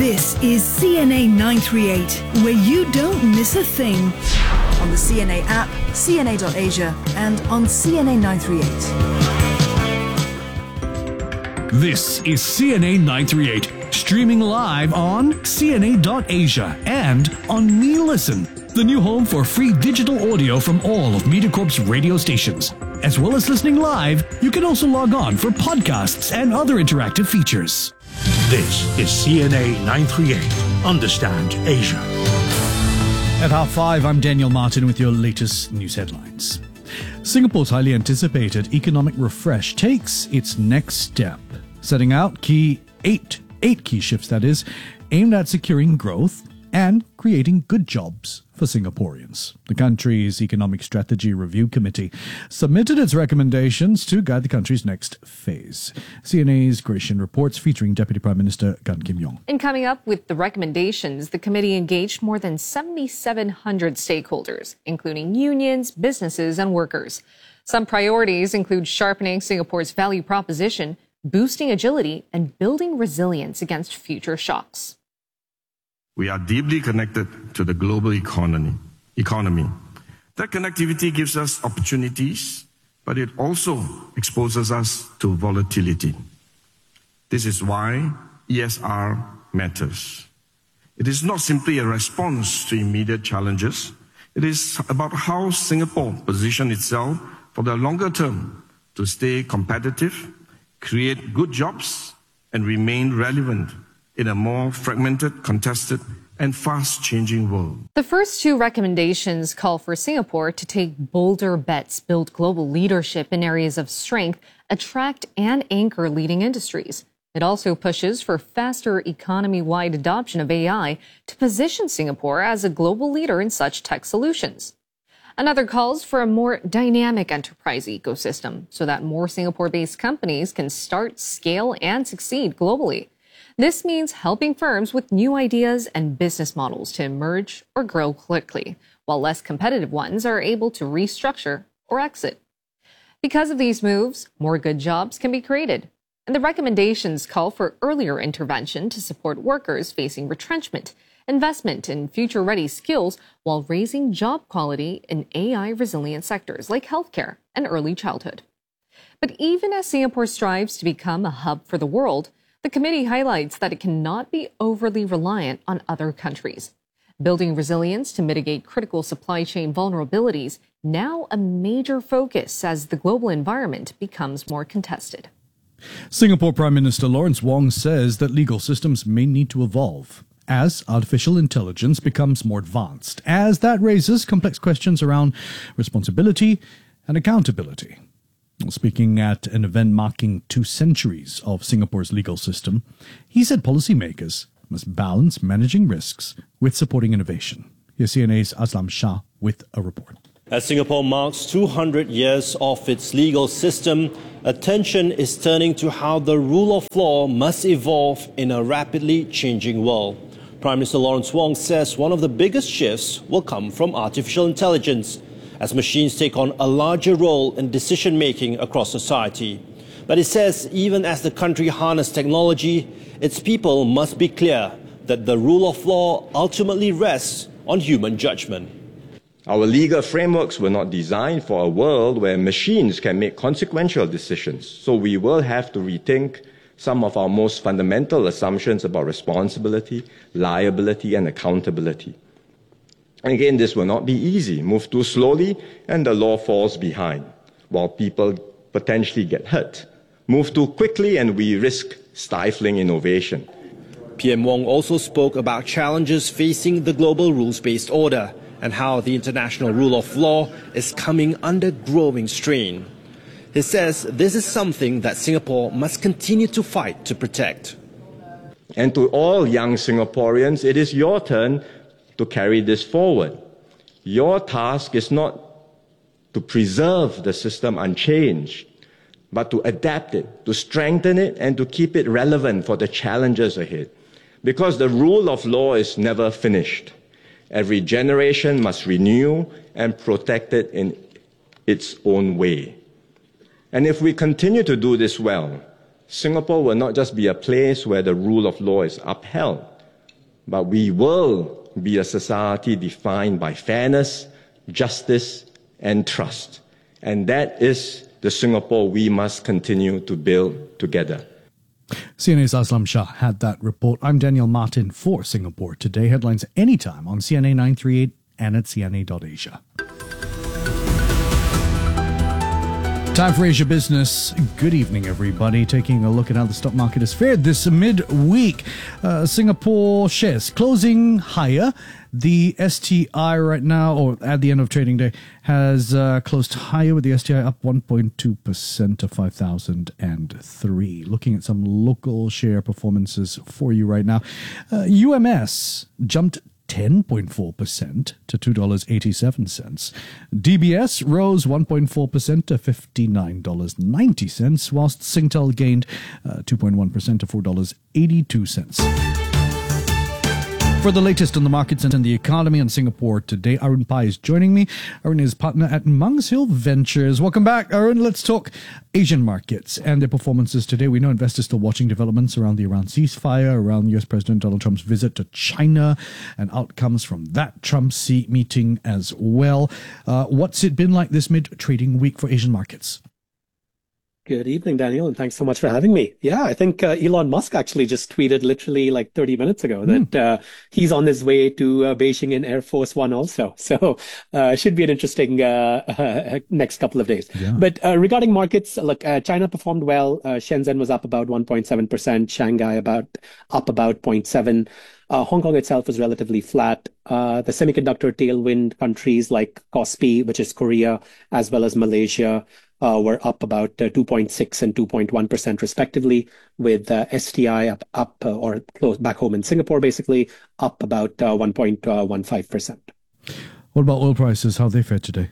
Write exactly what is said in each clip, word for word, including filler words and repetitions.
This is C N A nine thirty-eight, where you don't miss a thing. On the C N A app, C N A dot Asia, and on C N A nine thirty-eight. This is C N A nine thirty-eight, streaming live on C N A dot Asia and on MeListen, the new home for free digital audio from all of MediaCorp's radio stations. As well as listening live, you can also log on for podcasts and other interactive features. This is C N A nine thirty-eight. Understand Asia. At half five, I'm Daniel Martin with your latest news headlines. Singapore's highly anticipated economic refresh takes its next step, setting out key eight, eight key shifts, that is, aimed at securing growth and creating good jobs for Singaporeans. The country's Economic Strategy Review Committee submitted its recommendations to guide the country's next phase. C N A's Gratian reports featuring Deputy Prime Minister Gan Kim Yong. In coming up with the recommendations, the committee engaged more than seven thousand seven hundred stakeholders, including unions, businesses, and workers. Some priorities include sharpening Singapore's value proposition, boosting agility, and building resilience against future shocks. We are deeply connected to the global economy. economy. That connectivity gives us opportunities, but it also exposes us to volatility. This is why E S R matters. It is not simply a response to immediate challenges. It is about how Singapore positions itself for the longer term to stay competitive, create good jobs, and remain relevant in a more fragmented, contested, and fast-changing world. The first two recommendations call for Singapore to take bolder bets, build global leadership in areas of strength, attract and anchor leading industries. It also pushes for faster economy-wide adoption of A I to position Singapore as a global leader in such tech solutions. Another calls for a more dynamic enterprise ecosystem so that more Singapore-based companies can start, scale, and succeed globally. This means helping firms with new ideas and business models to emerge or grow quickly, while less competitive ones are able to restructure or exit. Because of these moves, more good jobs can be created, and the recommendations call for earlier intervention to support workers facing retrenchment, investment in future-ready skills, while raising job quality in A I-resilient sectors like healthcare and early childhood. But even as Singapore strives to become a hub for the world, the committee highlights that it cannot be overly reliant on other countries. Building resilience to mitigate critical supply chain vulnerabilities, now a major focus as the global environment becomes more contested. Singapore Prime Minister Lawrence Wong says that legal systems may need to evolve as artificial intelligence becomes more advanced, as that raises complex questions around responsibility and accountability. Speaking at an event marking two centuries of Singapore's legal system, he said policymakers must balance managing risks with supporting innovation. Here's C N A's Aslam Shah with a report. As Singapore marks two hundred years of its legal system, attention is turning to how the rule of law must evolve in a rapidly changing world. Prime Minister Lawrence Wong says one of the biggest shifts will come from artificial intelligence, as machines take on a larger role in decision-making across society. But it says even as the country harnesses technology, its people must be clear that the rule of law ultimately rests on human judgment. Our legal frameworks were not designed for a world where machines can make consequential decisions, so we will have to rethink some of our most fundamental assumptions about responsibility, liability, and accountability. Again, this will not be easy. Move too slowly and the law falls behind, while people potentially get hurt. Move too quickly and we risk stifling innovation. P M Wong also spoke about challenges facing the global rules-based order and how the international rule of law is coming under growing strain. He says this is something that Singapore must continue to fight to protect. And to all young Singaporeans, it is your turn to carry this forward. Your task is not to preserve the system unchanged, but to adapt it, to strengthen it, and to keep it relevant for the challenges ahead. Because the rule of law is never finished. Every generation must renew and protect it in its own way. And if we continue to do this well, Singapore will not just be a place where the rule of law is upheld, but we will be a society defined by fairness, justice, and trust. And that is the Singapore we must continue to build together. C N A's Aslam Shah had that report. I'm Daniel Martin for Singapore Today. Headlines anytime on C N A nine thirty-eight and at C N A dot Asia. Time for Asia Business. Good evening, everybody. Taking a look at how the stock market has fared this midweek. Uh, Singapore shares closing higher. The S T I right now, or at the end of trading day, has uh, closed higher with the S T I up one point two percent to five thousand three. Looking at some local share performances for you right now. Uh, U M S jumped ten point four percent to two dollars and eighty-seven cents. D B S rose one point four percent to fifty-nine dollars and ninety cents, whilst Singtel gained uh, two point one percent to four dollars and eighty-two cents. For the latest on the markets and the economy on Singapore Today, Arun Pai is joining me. Arun is partner at Monks Hill Ventures. Welcome back, Arun. Let's talk Asian markets and their performances today. We know investors still watching developments around the Iran ceasefire, around U S President Donald Trump's visit to China, and outcomes from that Trump-Xi meeting as well. Uh, what's it been like this mid-trading week for Asian markets? Good evening, Daniel, and thanks so much for having me. Yeah, I think uh, Elon Musk actually just tweeted literally like thirty minutes ago that mm. uh, he's on his way to uh, Beijing in Air Force One also. So uh, should be an interesting uh, uh, next couple of days. Yeah. But uh, regarding markets, look, uh, China performed well. Uh, Shenzhen was up about one point seven percent. Shanghai about up about zero point seven. Uh, Hong Kong itself was relatively flat. Uh, the semiconductor tailwind countries like KOSPI, which is Korea, as well as Malaysia, Uh, were up about uh, two point six and two point one percent respectively, with uh, S T I up, up uh, or close back home in Singapore, basically up about uh, one point one five percent. What about oil prices? How they fared today?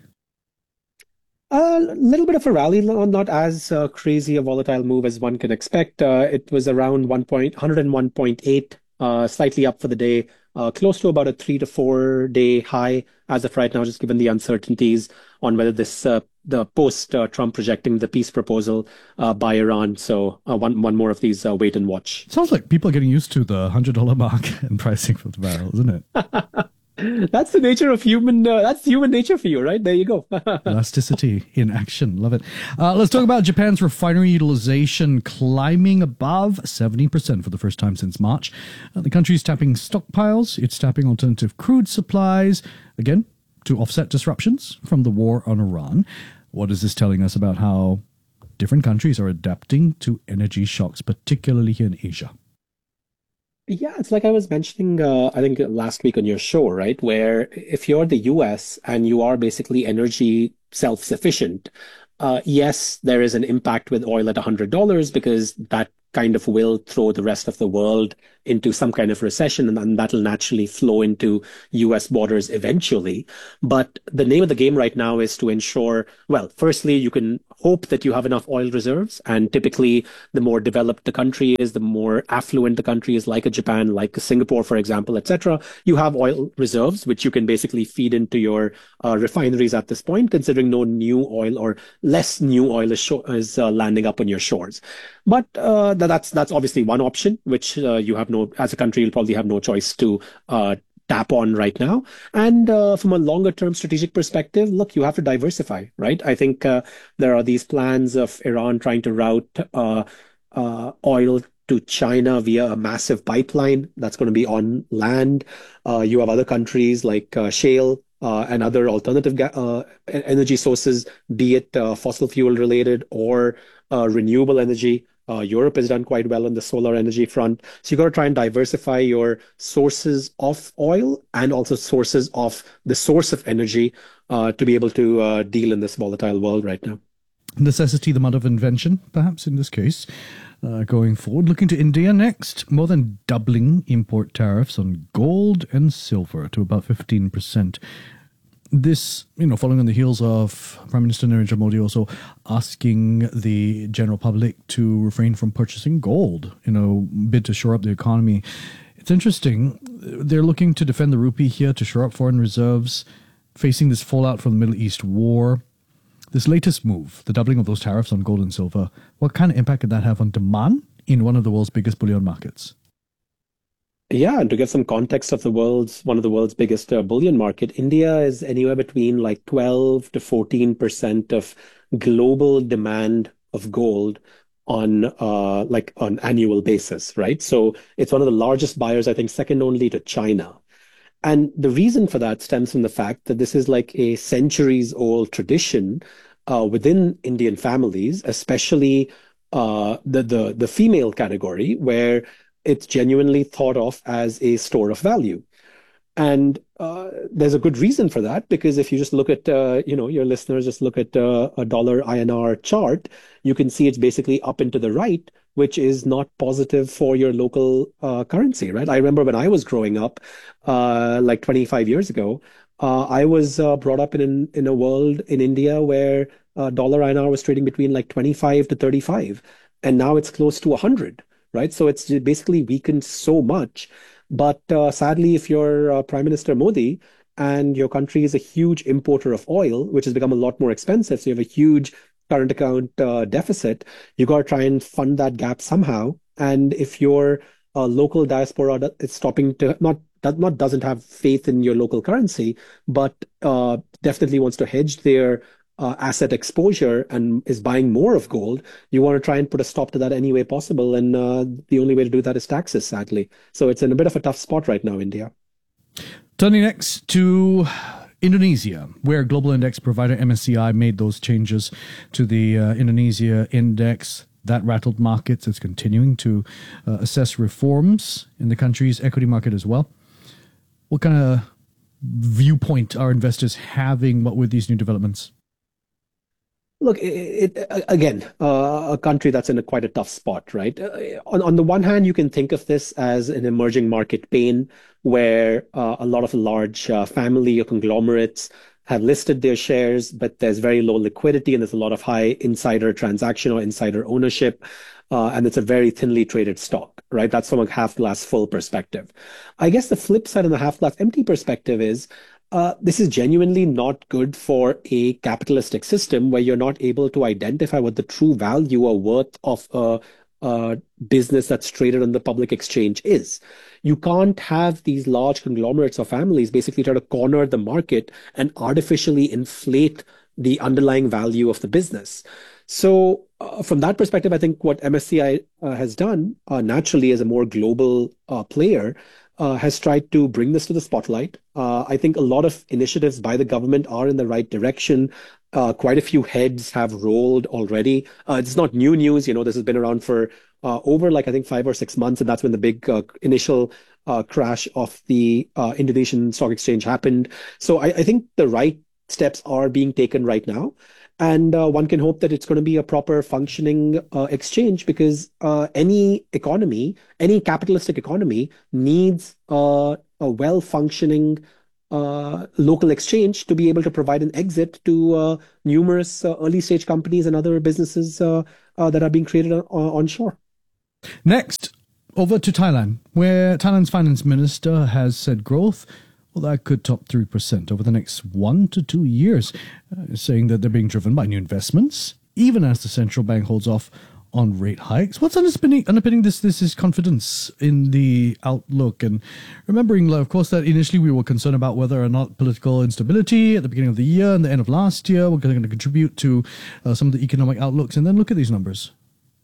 A uh, little bit of a rally, not as uh, crazy a volatile move as one can expect. Uh, it was around one point, one oh one point eight, uh, slightly up for the day, uh, close to about a three to four day high as of right now, just given the uncertainties on whether this uh, the post uh, Trump rejecting the peace proposal uh, by Iran. So uh, one one more of these uh, wait and watch. Sounds like people are getting used to the one hundred dollars mark and pricing for the barrel, isn't it? That's the nature of human, uh, that's human nature for you, right? There you go. Elasticity in action. Love it. Uh, let's talk about Japan's refinery utilization climbing above seventy percent for the first time since March. Uh, the country's tapping stockpiles. It's tapping alternative crude supplies. Again, to offset disruptions from the war on Iran. What is this telling us about how different countries are adapting to energy shocks, particularly here in Asia? Yeah, it's like I was mentioning, uh, I think last week on your show, right? Where if you're the U S and you are basically energy self-sufficient, uh, yes, there is an impact with oil at one hundred dollars because that kind of will throw the rest of the world into some kind of recession, and then that'll naturally flow into U S borders eventually. But the name of the game right now is to ensure, well, firstly, you can hope that you have enough oil reserves. And typically, the more developed the country is, the more affluent the country is, like a Japan, like a Singapore, for example, et cetera. You have oil reserves, which you can basically feed into your uh, refineries at this point, considering no new oil or less new oil is, sh- is uh, landing up on your shores. But uh, that's that's obviously one option, which uh, you have no, as a country, you'll probably have no choice to uh, tap on right now. And uh, from a longer term strategic perspective, look, you have to diversify, right? I think uh, there are these plans of Iran trying to route uh, uh, oil to China via a massive pipeline that's going to be on land. Uh, you have other countries like uh, shale uh, and other alternative ga- uh, energy sources, be it uh, fossil fuel related or uh, renewable energy. Uh, Europe has done quite well on the solar energy front. So you've got to try and diversify your sources of oil and also sources of the source of energy uh, to be able to uh, deal in this volatile world right now. Necessity, the mother of invention, perhaps in this case. Uh, going forward, looking to India next, more than doubling import tariffs on gold and silver to about fifteen percent. This, you know, following on the heels of Prime Minister Narendra Modi also asking the general public to refrain from purchasing gold in a bid to shore up the economy. It's interesting. They're looking to defend the rupee here, to shore up foreign reserves, facing this fallout from the Middle East war. This latest move, the doubling of those tariffs on gold and silver, what kind of impact could that have on demand in one of the world's biggest bullion markets? Yeah, and to give some context of the world's one of the world's biggest uh, bullion market, India is anywhere between like twelve to fourteen percent of global demand of gold on uh like on annual basis, right? So it's one of the largest buyers, I think, second only to China. And the reason for that stems from the fact that this is like a centuries old tradition uh, within Indian families, especially uh, the, the, the female category, where it's genuinely thought of as a store of value. And uh, there's a good reason for that, because if you just look at, uh, you know, your listeners just look at uh, a dollar I N R chart, you can see it's basically up and to the right, which is not positive for your local uh, currency, right? I remember when I was growing up, uh, like twenty-five years ago, uh, I was uh, brought up in in a world in India where uh, dollar I N R was trading between like twenty-five to thirty-five, and now it's close to one hundred, right? So it's basically weakened so much. But uh, sadly, if you're uh, Prime Minister Modi and your country is a huge importer of oil, which has become a lot more expensive, so you have a huge current account uh, deficit, you got to try and fund that gap somehow. And if your uh, local diaspora is stopping to not not doesn't have faith in your local currency, but uh, definitely wants to hedge their uh, asset exposure and is buying more of gold, you want to try and put a stop to that any way possible. And uh, the only way to do that is taxes, sadly. So it's in a bit of a tough spot right now, India. Turning next to Indonesia, where global index provider M S C I made those changes to the uh, Indonesia index. That rattled markets. It's continuing to uh, assess reforms in the country's equity market as well. What kind of viewpoint are investors having? What with these new developments? Look, it, it, again, uh, a country that's in a quite a tough spot, right? Uh, on, on the one hand, you can think of this as an emerging market pain where uh, a lot of large uh, family or conglomerates have listed their shares, but there's very low liquidity and there's a lot of high insider transaction or insider ownership. Uh, and it's a very thinly traded stock, right? That's from a half glass full perspective. I guess the flip side of the half glass empty perspective is Uh, this is genuinely not good for a capitalistic system where you're not able to identify what the true value or worth of a, a business that's traded on the public exchange is. You can't have these large conglomerates or families basically try to corner the market and artificially inflate the underlying value of the business. So uh, from that perspective, I think what M S C I uh, has done uh, naturally as a more global uh, player Uh, has tried to bring this to the spotlight. Uh, I think a lot of initiatives by the government are in the right direction. Uh, quite a few heads have rolled already. Uh, it's not new news. You know, this has been around for uh, over like, I think, five or six months. And that's when the big uh, initial uh, crash of the uh, Indonesian stock exchange happened. So I, I think the right steps are being taken right now. And uh, one can hope that it's going to be a proper functioning uh, exchange because uh, any economy, any capitalistic economy needs uh, a well-functioning uh, local exchange to be able to provide an exit to uh, numerous uh, early-stage companies and other businesses uh, uh, that are being created on, onshore. Next, over to Thailand, where Thailand's finance minister has said growth well, that could top three percent over the next one to two years, uh, saying that they're being driven by new investments, even as the central bank holds off on rate hikes. What's underpinning, underpinning this, this is confidence in the outlook. And remembering, of course, that initially we were concerned about whether or not political instability at the beginning of the year and the end of last year were going to contribute to uh, some of the economic outlooks. And then look at these numbers.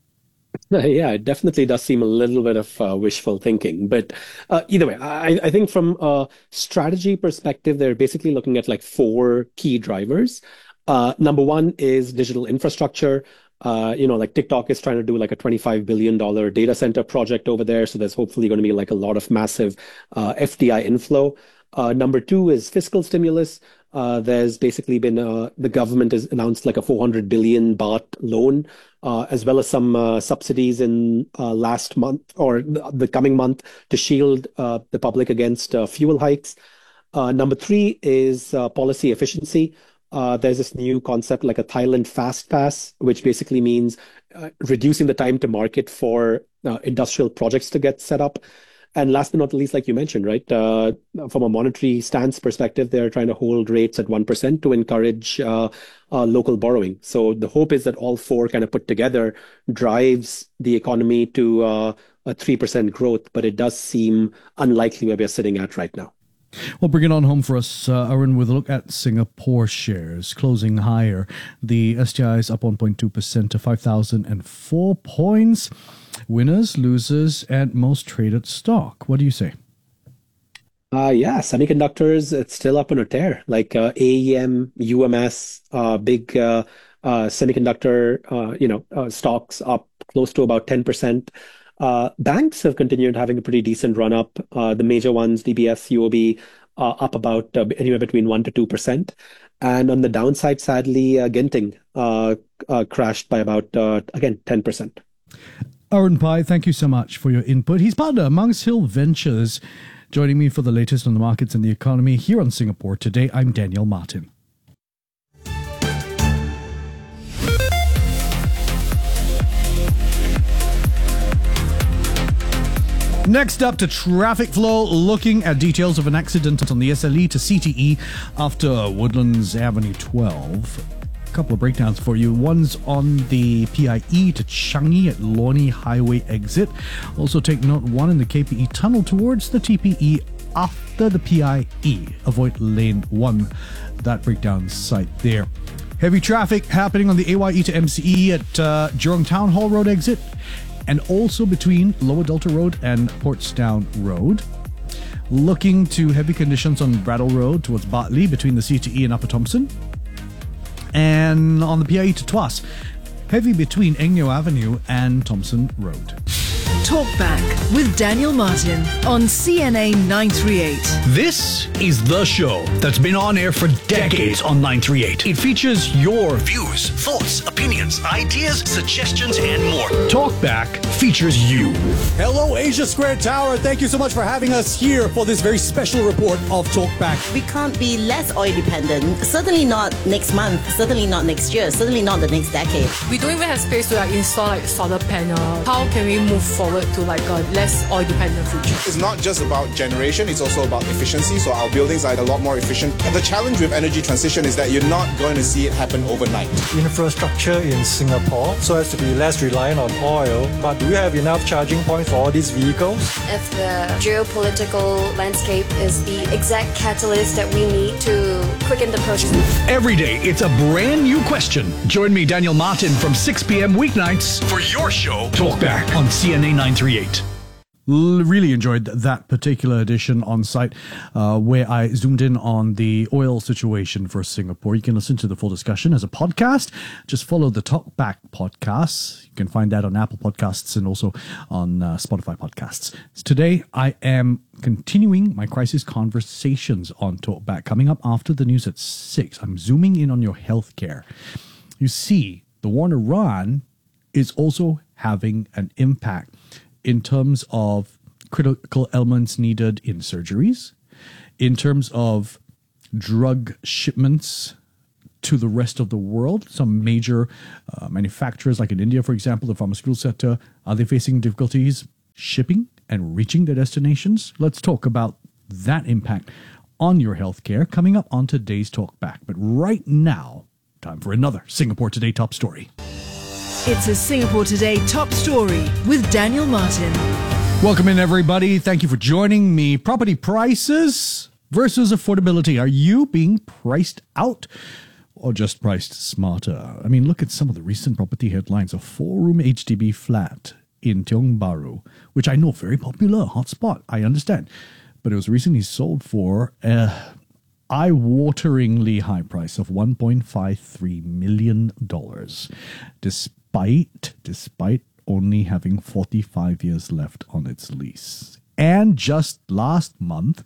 Yeah, it definitely does seem a little bit of uh, wishful thinking. But uh, either way, I, I think from a strategy perspective, they're basically looking at like four key drivers. Uh, number one is digital infrastructure. Uh, you know, like TikTok is trying to do like a twenty-five billion dollars data center project over there. So there's hopefully going to be like a lot of massive uh, F D I inflow. Uh, number two is fiscal stimulus. Uh, there's basically been, uh, the government has announced like a four hundred billion baht loan, uh, as well as some uh, subsidies in uh, last month or the coming month to shield uh, the public against uh, fuel hikes. Uh, number three is uh, policy efficiency. Uh, there's this new concept like a Thailand Fast Pass, which basically means uh, reducing the time to market for uh, industrial projects to get set up. And last but not least, like you mentioned, right, uh, from a monetary stance perspective, they're trying to hold rates at one percent to encourage uh, uh, local borrowing. So the hope is that all four kind of put together drives the economy to uh, a three percent growth, but it does seem unlikely where we're sitting at right now. Well, bring it on home for us, uh, Arun, with a look at Singapore shares closing higher. The S T I is up one point two percent to five thousand four points. Winners, losers, and most traded stock. What do you say? Uh, yeah, semiconductors, it's still up on a tear. Like uh, A E M, U M S, uh, big uh, uh, semiconductor, uh, you know, uh, stocks up close to about ten percent. Uh, banks have continued having a pretty decent run up. Uh, the major ones, D B S, U O B, uh, up about uh, anywhere between one to two percent. And on the downside, sadly, uh, Genting uh, uh, crashed by about, uh, again, ten percent. Arun Pai, thank you so much for your input. He's partner of Monks Hill Ventures, joining me for the latest on the markets and the economy here on Singapore Today. I'm Daniel Martin. Next up to traffic flow, looking at details of an accident on the S L E to C T E after Woodlands Avenue twelve. A couple of breakdowns for you. One's on the P I E to Changi at Lornie Highway exit. Also take note, one in the K P E tunnel towards the T P E after the P I E. Avoid lane one. That breakdown site there. Heavy traffic happening on the A Y E to M C E at uh, Jurong Town Hall Road exit, and also between Lower Delta Road and Portstown Road. Looking to heavy conditions on Brattle Road towards Bartley between the C T E and Upper Thomson. And on the P I E to Tuas, heavy between Engyo Avenue and Thomson Road. Talkback with Daniel Martin on C N A nine thirty-eight. This is the show that's been on air for decades on nine thirty-eight. It features your views, thoughts, opinions, ideas, suggestions, and more. Talkback features you. Hello, Asia Square Tower. Thank you so much for having us here for this very special report of Talkback. We can't be less oil dependent. Certainly not next month. Certainly not next year. Certainly not the next decade. We don't even have space to like install like solar panel. How can we move forward to like a less oil dependent future? It's not just about generation, it's also about efficiency. So our buildings are a lot more efficient. And the challenge with energy transition is that you're not going to see it happen overnight. Infrastructure in Singapore so as to be less reliant on oil, but do we have enough charging points for all these vehicles? If the geopolitical landscape is the exact catalyst that we need to quicken the process. Every day, it's a brand new question. Join me, Daniel Martin, from six p.m. weeknights for your show, Talkback, on C N A nine thirty-eight. Really enjoyed that particular edition on site uh, where I zoomed in on the oil situation for Singapore. You can listen to the full discussion as a podcast. Just follow the Talkback podcasts. You can find that on Apple Podcasts and also on uh, Spotify podcasts. Today, I am continuing my crisis conversations on Talkback, coming up after the news at six. I'm zooming in on your healthcare. You see, the war in Iran is also having an impact in terms of critical elements needed in surgeries, in terms of drug shipments to the rest of the world. Some major uh, manufacturers, like in India, for example, the pharmaceutical sector, are they facing difficulties shipping and reaching their destinations? Let's talk about that impact on your healthcare coming up on today's Talkback. But right now, time for another Singapore Today top story. It's a Singapore Today top story with Daniel Martin. Welcome in, everybody. Thank you for joining me. Property prices versus affordability. Are you being priced out or just priced smarter? I mean, look at some of the recent property headlines. A four-room H D B flat in Tiong Bahru, which I know, very popular, hotspot, I understand. But it was recently sold for a eye-wateringly high price of one point five three million dollars. Despite Despite, despite only having forty-five years left on its lease. And just last month,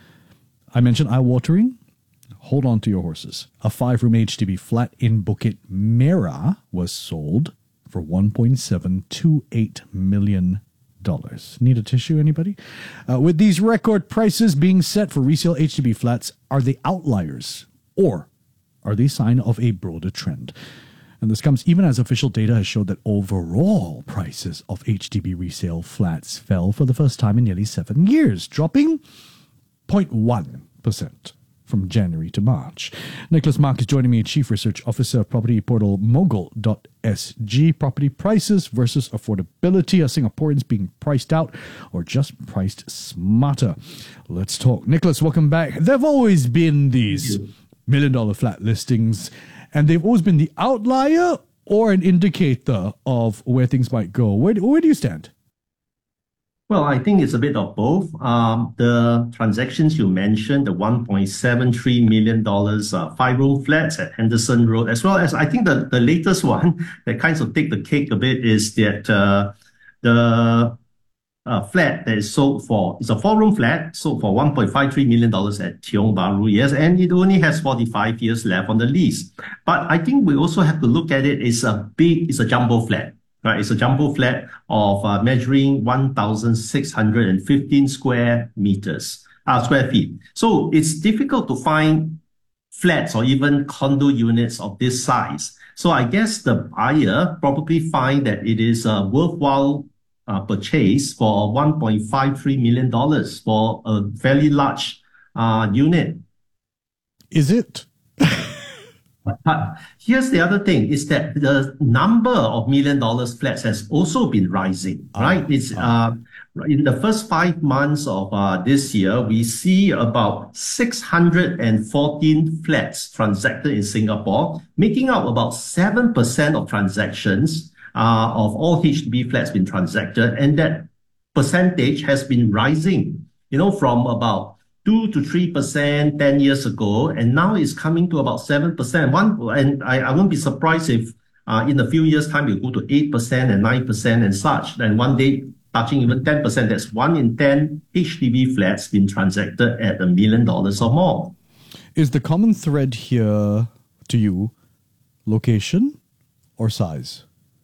I mentioned eye-watering. Hold on to your horses. A five-room H D B flat in Bukit Merah was sold for one point seven two eight million dollars. Need a tissue, anybody? Uh, with these record prices being set for resale H D B flats, are they outliers? Or are they a sign of a broader trend? And this comes even as official data has showed that overall prices of H D B resale flats fell for the first time in nearly seven years, dropping zero point one percent from January to March. Nicholas Mark is joining me, Chief Research Officer, property portal mogul dot s g. Property prices versus affordability. Are Singaporeans being priced out or just priced smarter? Let's talk. Nicholas, welcome back. There have always been these million dollar flat listings, and they've always been the outlier or an indicator of where things might go. Where, where do you stand? Well, I think it's a bit of both. Um, the transactions you mentioned, the one point seven three million dollars uh, five-room flats at Henderson Road, as well as I think the, the latest one that kind of take the cake a bit is that uh, the uh, flat that is sold for, it's a four-room flat, sold for one point five three million dollars at Tiong Bahru, yes, and it only has forty-five years left on the lease. But I think we also have to look at it as a big, it's a jumbo flat. Right, it's a jumbo flat of uh, measuring one thousand six hundred fifteen square meters, uh, square feet. So it's difficult to find flats or even condo units of this size. So I guess the buyer probably find that it is a worthwhile uh, purchase for one point five three million dollars for a fairly large uh, unit. Is it? But here's the other thing is that the number of million dollars flats has also been rising, right? It's uh, in the first five months of uh, this year, we see about six hundred fourteen flats transacted in Singapore, making up about seven percent of transactions uh, of all H D B flats being transacted. And that percentage has been rising, you know, from about two to three percent ten years ago, and now it's coming to about seven percent. One, and I, I won't be surprised if uh, in a few years' time we'll go to eight percent and nine percent and such. And one day touching even ten percent. That's one in ten H D B flats being transacted at a million dollars or more. Is the common thread here to you location or size?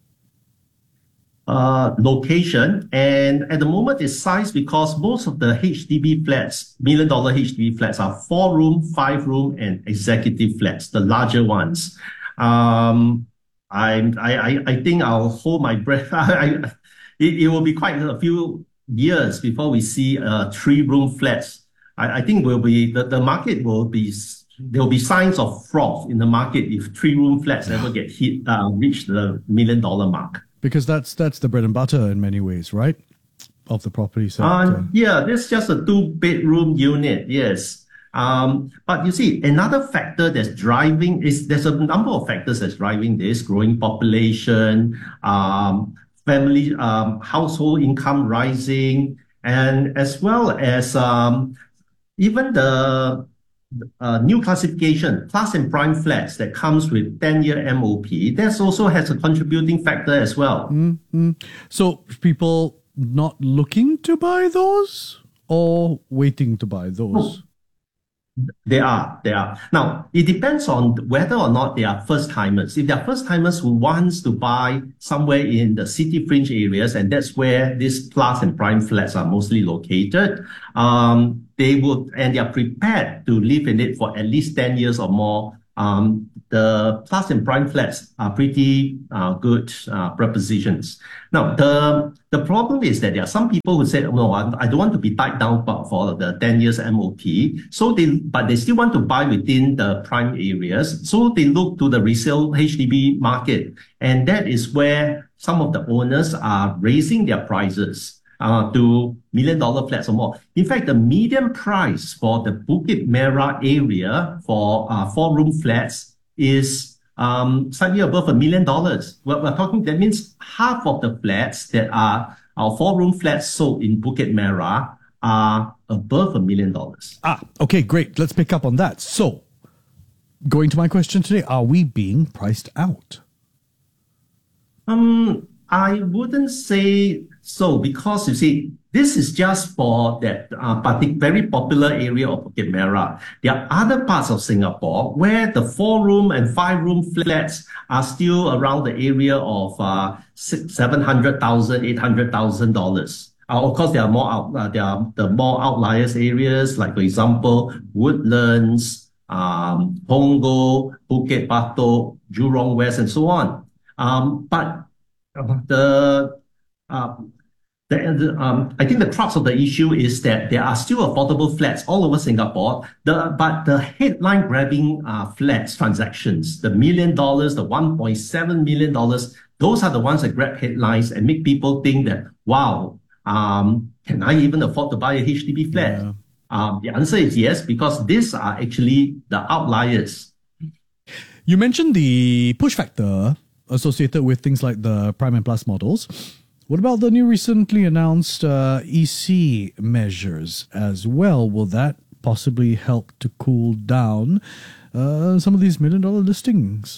Uh, location, and at the moment it's size because most of the H D B flats, million dollar H D B flats, are four room, five room, and executive flats, the larger ones. Um, I, I, I think I'll hold my breath. I, it, it will be quite a few years before we see uh, three room flats. I, I think will be the, the market will be there will be signs of froth in the market if three room flats ever get hit uh, reach the million dollar mark. Because that's that's the bread and butter in many ways, right? Of the property sector. Uh, yeah, this is just a two-bedroom unit, yes. Um, but you see, another factor that's driving is there's a number of factors that's driving this: growing population, um, family, um, household income rising, and as well as um, even the Uh, new classification, plus and prime flats that comes with ten-year M O P, that also has a contributing factor as well. Mm-hmm. So people not looking to buy those or waiting to buy those? They are, they are. Now, it depends on whether or not they are first-timers. If they are first-timers who wants to buy somewhere in the city fringe areas, and that's where these plus and prime flats are mostly located, um, they would, and they are prepared to live in it for at least ten years or more. Um, the plus and prime flats are pretty uh, good uh, propositions. Now, the the problem is that there are some people who say, no, I, I don't want to be tied down for the ten years M O P. So they, but they still want to buy within the prime areas. So they look to the resale H D B market. And that is where some of the owners are raising their prices uh, to million dollar flats or more. In fact, the median price for the Bukit Merah area for uh, four room flats is um, slightly above a million dollars. We're, we're talking, that means half of the flats that are our four room flats sold in Bukit Merah are above a million dollars. Ah, okay, great. Let's pick up on that. So, going to my question today, are we being priced out? Um, I wouldn't say so, because you see, this is just for that uh, partic- very popular area of Bukit Merah. There are other parts of Singapore where the four-room and five-room flats are still around the area of uh, seven hundred thousand dollars, eight hundred thousand dollars. Uh, of course, there are more out, uh, there are the more outliers areas, like for example, Woodlands, um, Punggol, Bukit Batok, Jurong West, and so on. Um, but the uh, The, the, um, I think the crux of the issue is that there are still affordable flats all over Singapore, the, but the headline-grabbing uh, flats transactions, the million dollars, the one point seven million dollars, those are the ones that grab headlines and make people think that, wow, um, can I even afford to buy a H D B flat? Yeah. Um, the answer is yes, because these are actually the outliers. You mentioned the push factor associated with things like the Prime and Plus models. What about the new recently announced uh, E C measures as well? Will that possibly help to cool down uh, some of these million dollar listings?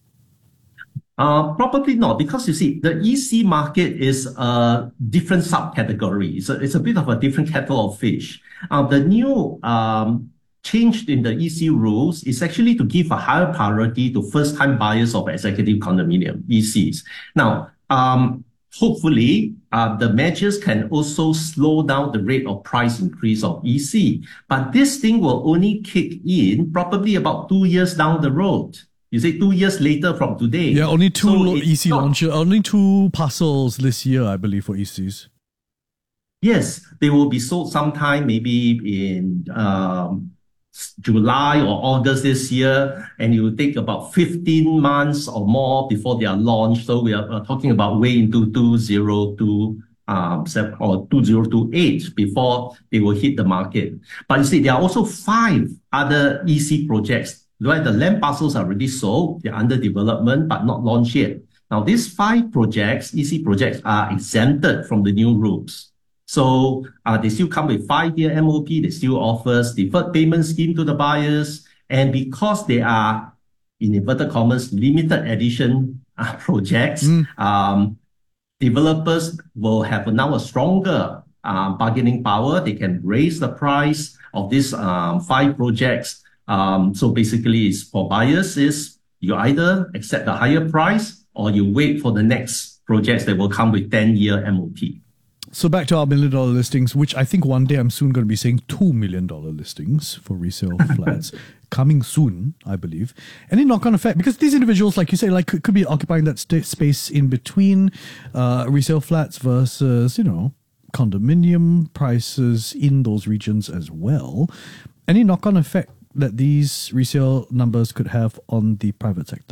Uh, probably not, because you see, the E C market is a different subcategory. It's a, it's a bit of a different kettle of fish. Uh, the new um, change in the E C rules is actually to give a higher priority to first-time buyers of executive condominium, E Cs. Now, um, hopefully, uh, the measures can also slow down the rate of price increase of E C. But this thing will only kick in probably about two years down the road. You say two years later from today. Yeah, only two so E C launches, only two parcels this year, I believe, for E Cs. Yes, they will be sold sometime maybe in um, July or August this year, and it will take about fifteen months or more before they are launched. So we are uh, talking about way into two thousand two um, or two thousand twenty-eight before they will hit the market. But you see, there are also five other E C projects. Right, the land parcels are already sold, they're under development, but not launched yet. Now, these five projects, E C projects, are exempted from the new rules. So uh, they still come with five-year M O P, they still offers deferred payment scheme to the buyers, and because they are, in inverted commas, limited edition uh, projects, mm. um, developers will have now a stronger uh, bargaining power. They can raise the price of these um, five projects. Um, so basically, it's for buyers is you either accept the higher price or you wait for the next projects that will come with ten-year M O P. So back to our million dollar listings, which I think one day I'm soon going to be saying two million dollar listings for resale flats coming soon, I believe. Any knock-on effect, because these individuals, like you say, like could, could be occupying that st- space in between uh, resale flats versus, you know, condominium prices in those regions as well. Any knock-on effect that these resale numbers could have on the private sector?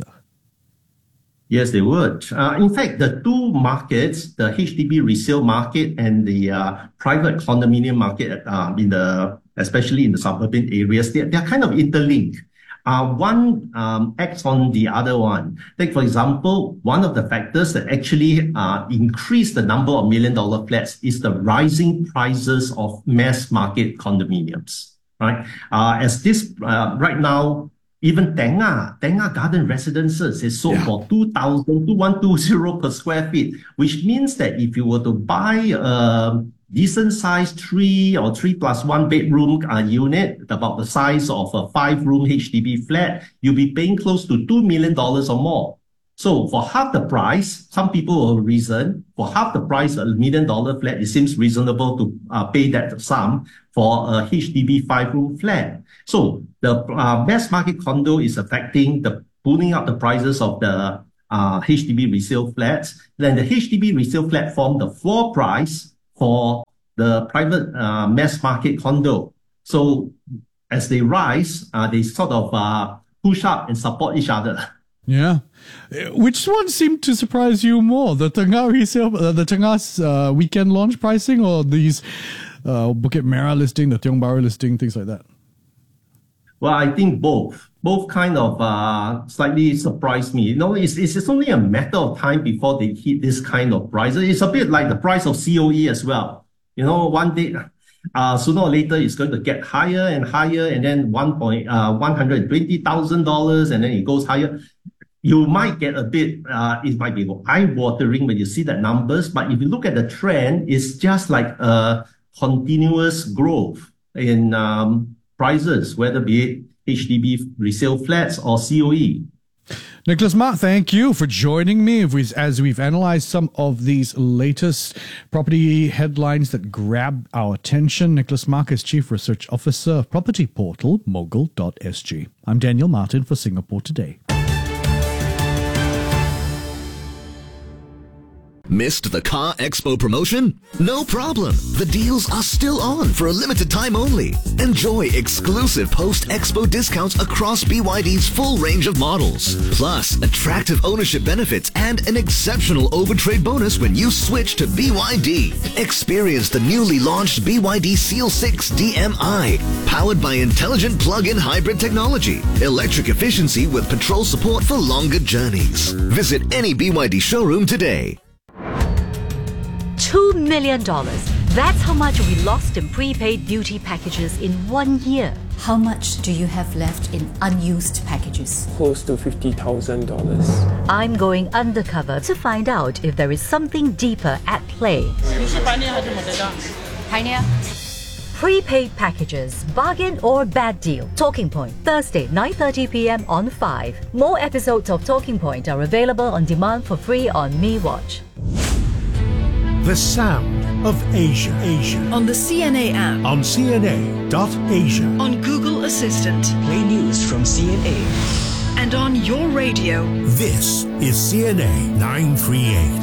Yes, they would. Uh, in fact, the two markets, the H D B resale market and the uh, private condominium market, uh, in the especially in the suburban areas, they're, they're kind of interlinked. Uh, one um, acts on the other one. Take, for example, one of the factors that actually uh, increase the number of million-dollar flats is the rising prices of mass market condominiums. Right, uh, as this uh, right now, even Tengah, Tengah Garden Residences is sold yeah. for two thousand, two thousand one hundred twenty per square feet, which means that if you were to buy a decent sized three or three plus one bedroom uh, unit, about the size of a five room H D B flat, you'll be paying close to two million dollars or more. So for half the price, some people will reason, for half the price, a million dollar flat, it seems reasonable to uh, pay that sum for a H D B five-room flat. So the uh, mass market condo is affecting the pulling up the prices of the uh, H D B resale flats. Then the H D B resale flat form the floor price for the private uh, mass market condo. So as they rise, uh, they sort of uh, push up and support each other. Yeah. Which one seemed to surprise you more? The Tengah resale, uh, the Tengah's uh, weekend launch pricing, or these uh, Bukit Merah listing, the Tiong Bahru listing, things like that? Well, I think both. Both kind of uh, slightly surprised me. You know, it's, it's it's only a matter of time before they hit this kind of prices. It's a bit like the price of C O E as well. You know, one day, uh, sooner or later, it's going to get higher and higher, and then one point uh one hundred twenty thousand dollars, and then it goes higher. You might get a bit, uh, it might be eye-watering when you see the numbers, but if you look at the trend, it's just like a continuous growth in um, prices, whether be it H D B resale flats or C O E. Nicholas Mak, thank you for joining me as we've analyzed some of these latest property headlines that grab our attention. Nicholas Mak is Chief Research Officer of property portal mogul dot s g. I'm Daniel Martin for Singapore Today. Missed the Car Expo promotion? No problem. The deals are still on for a limited time only. Enjoy exclusive post-expo discounts across B Y D's full range of models. Plus, attractive ownership benefits and an exceptional overtrade bonus when you switch to B Y D. Experience the newly launched B Y D Seal six D M I, powered by intelligent plug-in hybrid technology, electric efficiency with patrol support for longer journeys. Visit any B Y D showroom today. Two million dollars. That's how much we lost in prepaid beauty packages in one year. How much do you have left in unused packages? Close to fifty thousand dollars. I'm going undercover to find out if there is something deeper at play. Pioneer. Prepaid packages, bargain or bad deal. Talking Point, Thursday, nine thirty p m on five. More episodes of Talking Point are available on demand for free on MeWatch. The sound of Asia. Asia. On the C N A app. On C N A dot Asia. On Google Assistant. Play news from C N A. And on your radio. This is C N A nine thirty-eight.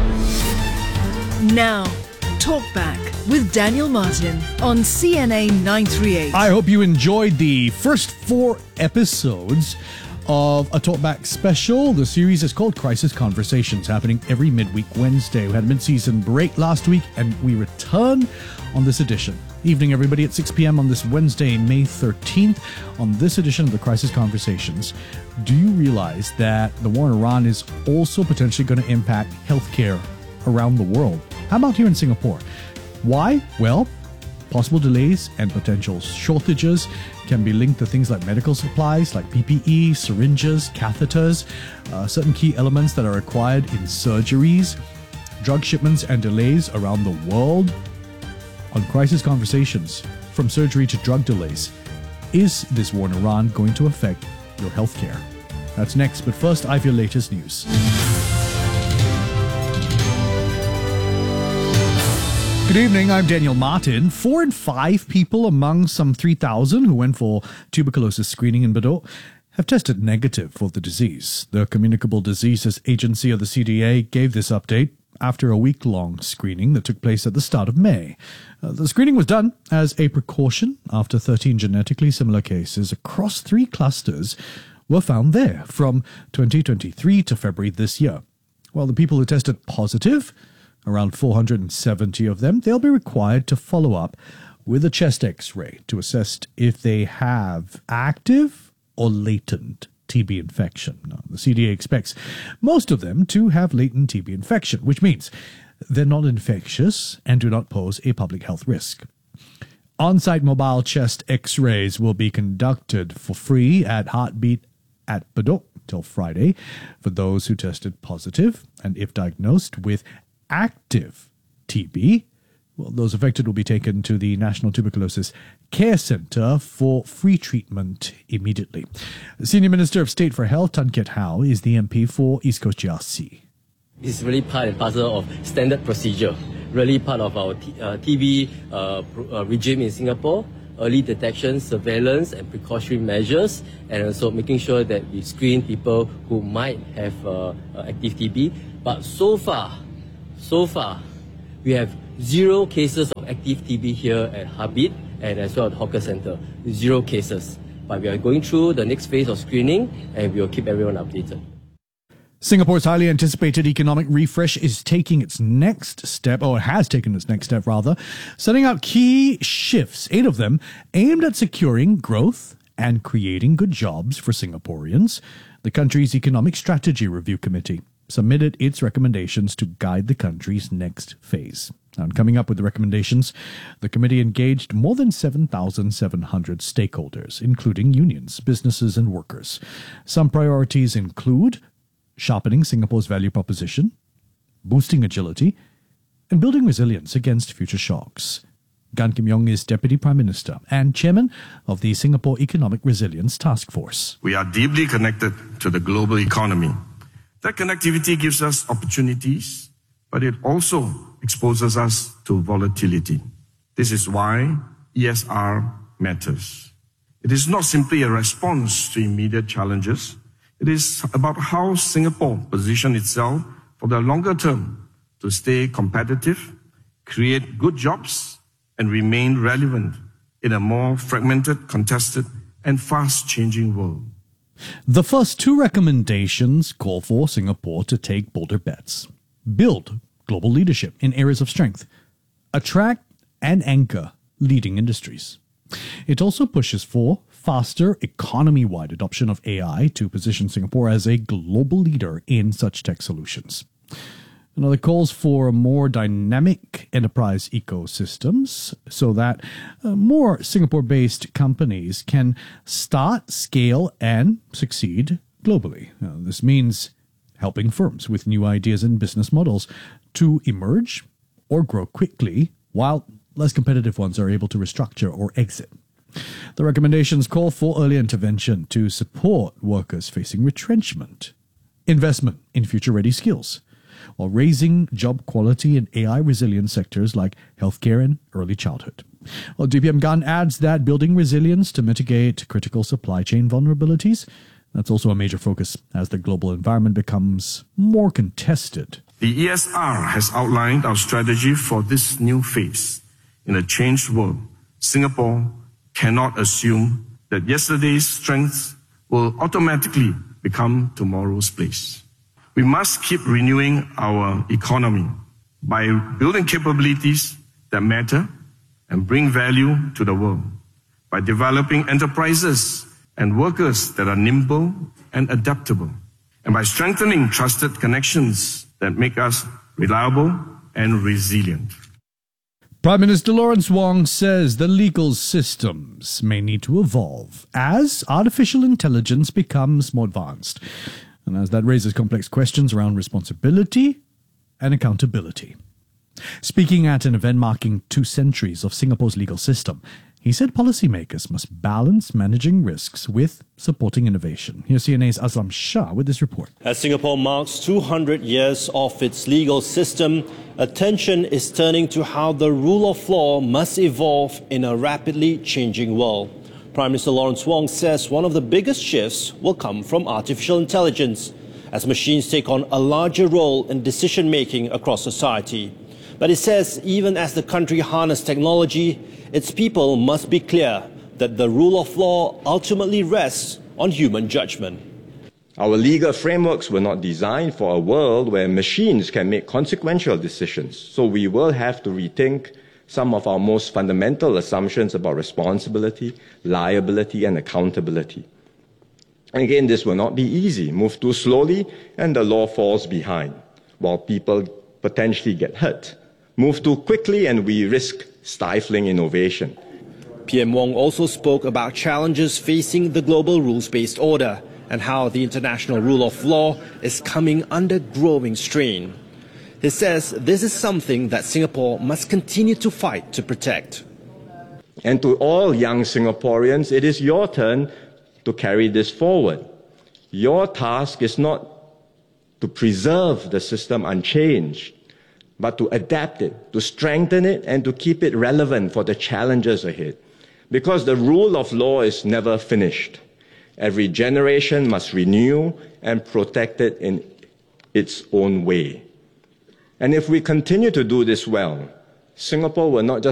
Now, Talk Back with Daniel Martin on C N A nine thirty-eight. I hope you enjoyed the first four episodes of a Talkback special. The series is called Crisis Conversations, happening every midweek Wednesday. We had a mid-season break last week, and we return on this edition. Evening, everybody, at six p m on this Wednesday, May thirteenth, on this edition of the Crisis Conversations. Do you realize that the war in Iran is also potentially going to impact healthcare around the world? How about here in Singapore? Why? Well, possible delays and potential shortages can be linked to things like medical supplies, like P P E, syringes, catheters, uh, certain key elements that are required in surgeries, drug shipments and delays around the world. On Crisis Conversations, from surgery to drug delays, is this war in Iran going to affect your healthcare? That's next, but first, I have your latest news. Good evening, I'm Daniel Martin. Four in five people among some three thousand who went for tuberculosis screening in Bedok have tested negative for the disease. The Communicable Diseases Agency of the C D A gave this update after a week-long screening that took place at the start of May. Uh, the screening was done as a precaution after thirteen genetically similar cases across three clusters were found there from twenty twenty-three to February this year. While the people who tested positive, around four hundred seventy of them, they'll be required to follow up with a chest x-ray to assess if they have active or latent T B infection. Now, the C D A expects most of them to have latent T B infection, which means they're not infectious and do not pose a public health risk. On-site mobile chest x-rays will be conducted for free at Heartbeat at Bedok till Friday for those who tested positive, and if diagnosed with active T B, well, those affected will be taken to the National Tuberculosis Care Centre for free treatment immediately. Senior Minister of State for Health, Tan Kiat Hau, is the M P for East Coast G R C. It's really part and parcel of standard procedure, really part of our t- uh, T B uh, pro- uh, regime in Singapore, early detection, surveillance and precautionary measures, and also making sure that we screen people who might have uh, uh, active T B. But so far, So far, we have zero cases of active T B here at Heartbeat and as well at Hawker Centre. Zero cases. But we are going through the next phase of screening and we will keep everyone updated. Singapore's highly anticipated economic refresh is taking its next step, or has taken its next step rather, setting out key shifts, eight of them, aimed at securing growth and creating good jobs for Singaporeans. The country's Economic Strategy Review Committee submitted its recommendations to guide the country's next phase. Now, in coming up with the recommendations, the committee engaged more than seven thousand seven hundred stakeholders, including unions, businesses, and workers. Some priorities include sharpening Singapore's value proposition, boosting agility, and building resilience against future shocks. Gan Kim Yong is Deputy Prime Minister and Chairman of the Singapore Economic Resilience Task Force. We are deeply connected to the global economy. That connectivity gives us opportunities, but it also exposes us to volatility. This is why E S R matters. It is not simply a response to immediate challenges. It is about how Singapore positions itself for the longer term to stay competitive, create good jobs, and remain relevant in a more fragmented, contested, and fast-changing world. The first two recommendations call for Singapore to take bolder bets, build global leadership in areas of strength, attract and anchor leading industries. It also pushes for faster economy-wide adoption of A I to position Singapore as a global leader in such tech solutions. Another calls for more dynamic enterprise ecosystems so that uh, more Singapore-based companies can start, scale, and succeed globally. Now, this means helping firms with new ideas and business models to emerge or grow quickly, while less competitive ones are able to restructure or exit. The recommendations call for early intervention to support workers facing retrenchment, investment in future-ready skills, while raising job quality in A I-resilient sectors like healthcare and early childhood. Well, D P M Gan adds that building resilience to mitigate critical supply chain vulnerabilities, that's also a major focus as the global environment becomes more contested. The E S R has outlined our strategy for this new phase. In a changed world, Singapore cannot assume that yesterday's strengths will automatically become tomorrow's place. We must keep renewing our economy by building capabilities that matter and bring value to the world, by developing enterprises and workers that are nimble and adaptable, and by strengthening trusted connections that make us reliable and resilient. Prime Minister Lawrence Wong says the legal systems may need to evolve as artificial intelligence becomes more advanced, and as that raises complex questions around responsibility and accountability. Speaking at an event marking two centuries of Singapore's legal system, he said policymakers must balance managing risks with supporting innovation. Here's C N A's Aslam Shah with this report. As Singapore marks two hundred years of its legal system, attention is turning to how the rule of law must evolve in a rapidly changing world. Prime Minister Lawrence Wong says one of the biggest shifts will come from artificial intelligence, as machines take on a larger role in decision-making across society. But he says even as the country harnesses technology, its people must be clear that the rule of law ultimately rests on human judgment. Our legal frameworks were not designed for a world where machines can make consequential decisions, so we will have to rethink some of our most fundamental assumptions about responsibility, liability, and accountability. And again, this will not be easy. Move too slowly and the law falls behind, while people potentially get hurt. Move too quickly and we risk stifling innovation. P M Wong also spoke about challenges facing the global rules-based order and how the international rule of law is coming under growing strain. He says this is something that Singapore must continue to fight to protect. And to all young Singaporeans, it is your turn to carry this forward. Your task is not to preserve the system unchanged, but to adapt it, to strengthen it, and to keep it relevant for the challenges ahead. Because the rule of law is never finished. Every generation must renew and protect it in its own way. And if we continue to do this well, Singapore will not just